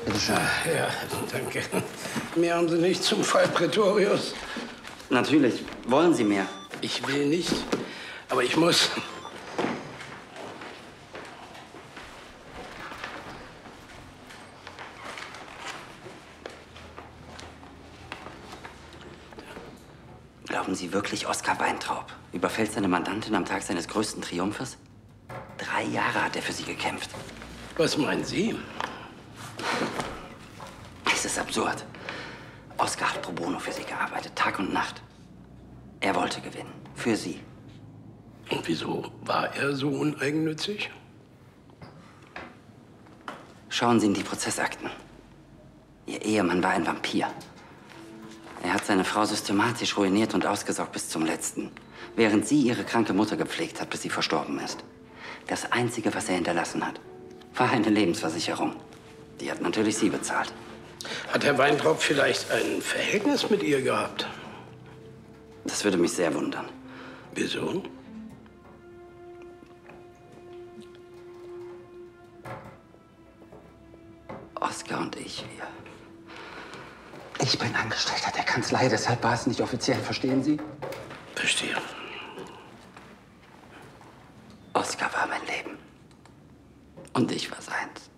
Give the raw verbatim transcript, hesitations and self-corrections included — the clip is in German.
Bitte schön. Ja, danke. Mehr haben Sie nicht zum Fall Pretorius? Natürlich. Wollen Sie mehr? Ich will nicht, aber ich muss. Glauben Sie wirklich, Oskar Weintraub überfällt seine Mandantin am Tag seines größten Triumphes? Drei Jahre hat er für sie gekämpft. Was meinen Sie? Es ist absurd. Oskar hat pro bono für sie gearbeitet, Tag und Nacht. Er wollte gewinnen. Für sie. Und wieso war er so uneigennützig? Schauen Sie in die Prozessakten. Ihr Ehemann war ein Vampir. Er hat seine Frau systematisch ruiniert und ausgesaugt bis zum Letzten, während sie ihre kranke Mutter gepflegt hat, bis sie verstorben ist. Das Einzige, was er hinterlassen hat, war eine Lebensversicherung. Die hat natürlich sie bezahlt. Hat Herr Weintraub vielleicht ein Verhältnis mit ihr gehabt? Das würde mich sehr wundern. Wieso? Oskar und ich, wir... Ich bin Angestellter der Kanzlei, deshalb war es nicht offiziell, verstehen Sie? Verstehe. Oskar war mein Leben. Und ich war seins.